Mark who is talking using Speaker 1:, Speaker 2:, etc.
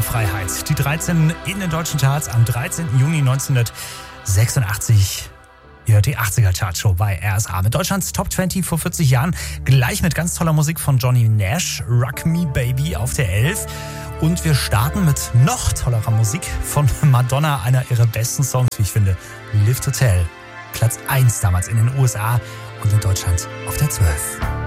Speaker 1: Freiheit. Die 13 in den deutschen Charts am 13. Juni 1986. Ihr hört die 80er Chartshow bei RSA mit Deutschlands Top 20 vor 40 Jahren. Gleich mit ganz toller Musik von Johnny Nash, Rock Me Baby auf der 11. Und wir starten mit noch tollerer Musik von Madonna, einer ihrer besten Songs, wie ich finde. Live to Tell. Platz 1 damals in den USA und in Deutschland auf der 12.